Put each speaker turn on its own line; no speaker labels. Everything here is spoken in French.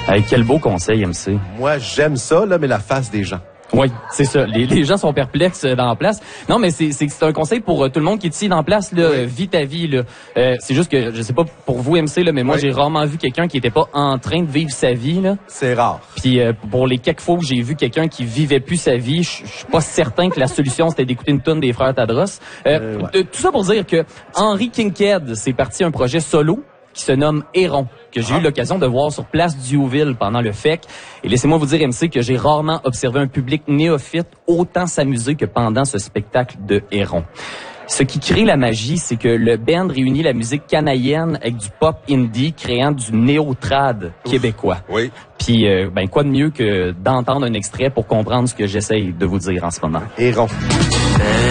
Quel beau conseil, MC.
Moi, j'aime ça, là, mais la face des gens.
Oui, c'est ça. Les gens sont perplexes dans la place. Non, mais c'est un conseil pour tout le monde qui est ici dans la place. Là,
oui.
Vis ta vie. Là. C'est juste que je sais pas pour vous MC là, mais moi j'ai rarement vu quelqu'un qui était pas en train de vivre sa vie là.
C'est rare.
Puis pour les quelques fois où j'ai vu quelqu'un qui vivait plus sa vie, je suis pas certain que la solution c'était d'écouter une tonne des frères Tadros. Tout ça pour dire que Henry Kinkhead c'est parti un projet solo qui se nomme Héron, que j'ai eu l'occasion de voir sur Place Diouville pendant le FEC. Et laissez-moi vous dire, MC, que j'ai rarement observé un public néophyte autant s'amuser que pendant ce spectacle de Héron. Ce qui crée la magie, c'est que le band réunit la musique canadienne avec du pop indie, créant du néo-trad québécois.
Oui.
Puis, quoi de mieux que d'entendre un extrait pour comprendre ce que j'essaye de vous dire en ce moment.
Héron.